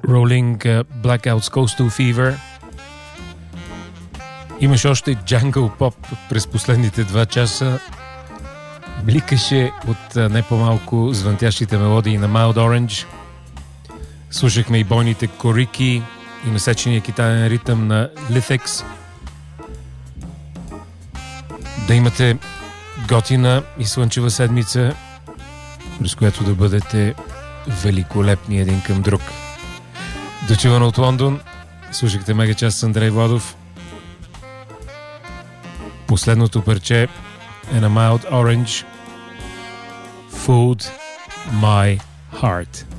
Rolling Blackouts Coastal Fever. Имаше още Jungle Pop през последните 2 часа. Бликаше от не по-малко звънтящите мелодии на Mild Orange. Слушахме и бойните корики и насечения китаен ритъм на Lithics. Да имате готина и слънчева седмица, през която да бъдете великолепни един към друг. Дочувано от Лондон, слушахте Мегачас с Андрей Владов. Последното парче е на Mild Orange, Fooled My Heart.